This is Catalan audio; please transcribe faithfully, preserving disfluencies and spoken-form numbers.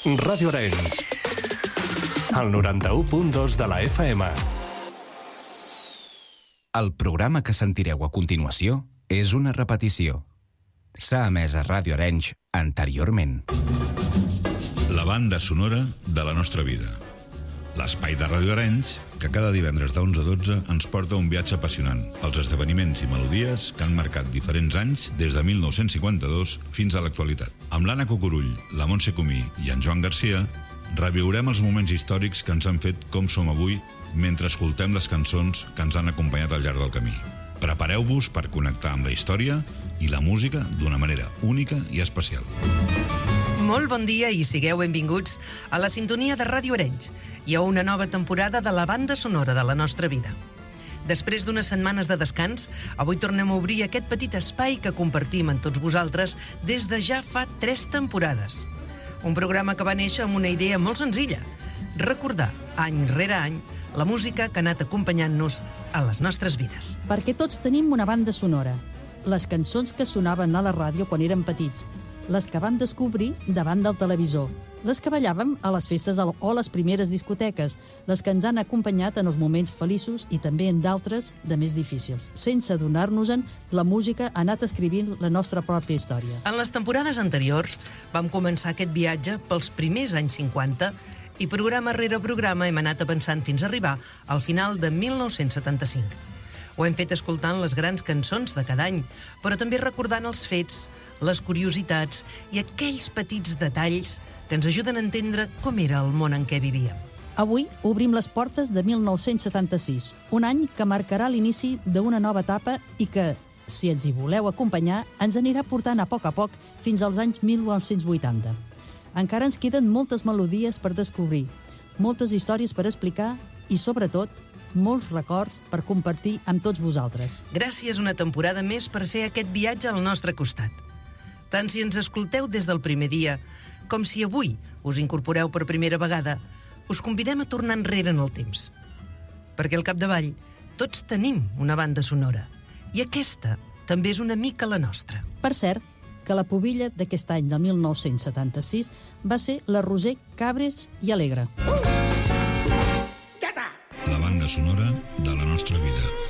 Ràdio Arenys, el noranta-u punt dos de la F M. El programa que sentireu a continuació és una repetició. S'ha emès a Ràdio Arenys anteriorment. La banda sonora de la nostra vida. L'espai de Ràdio Arenys, que cada divendres d'onze a dotze ens porta un viatge apassionant pels esdeveniments i melodies que han marcat diferents anys des de mil nou-cents cinquanta-dos fins a l'actualitat. Amb l'Anna Cucurull, la Montse Comí i en Joan Garcia, reviurem els moments històrics que ens han fet com som avui mentre escoltem les cançons que ens han acompanyat al llarg del camí. Prepareu-vos per connectar amb la història i la música d'una manera única i especial. Molt bon dia i sigueu benvinguts a la sintonia de Ràdio Arenys i a una nova temporada de la banda sonora de la nostra vida. Després d'unes setmanes de descans, avui tornem a obrir aquest petit espai que compartim amb tots vosaltres des de ja fa tres temporades. Un programa que va néixer amb una idea molt senzilla: recordar, any rere any, la música que ha anat acompanyant-nos a les nostres vides. Perquè tots tenim una banda sonora. Les cançons que sonaven a la ràdio quan érem petits, les que vam descobrir davant del televisor, les que ballàvem a les festes o a les primeres discoteques, les que ens han acompanyat en els moments feliços i també en d'altres de més difícils. Sense adonar-nos-en, la música ha anat escrivint la nostra pròpia història. En les temporades anteriors vam començar aquest viatge pels primers anys cinquanta i programa rere programa hem anat avançant fins a arribar al final de mil nou-cents setanta-cinc. Ho hem fet escoltant les grans cançons de cada any, però també recordant els fets, les curiositats i aquells petits detalls que ens ajuden a entendre com era el món en què vivíem. Avui obrim les portes de mil nou-cents setanta-sis, un any que marcarà l'inici d'una nova etapa i que, si ens hi voleu acompanyar, ens anirà portant a poc a poc fins als anys mil nou-cents vuitanta. Encara ens queden moltes melodies per descobrir, moltes històries per explicar i, sobretot, molts records per compartir amb tots vosaltres. Gràcies una temporada més per fer aquest viatge al nostre costat. Tant si ens escolteu des del primer dia, com si avui us incorporeu per primera vegada, us convidem a tornar enrere en el temps. Perquè al capdavall, tots tenim una banda sonora, i aquesta també és una mica la nostra. Per cert, que la pubilla d'aquest any de mil nou-cents setanta-sis va ser la Roser Cabres i Alegre. La banda sonora de la nostra vida.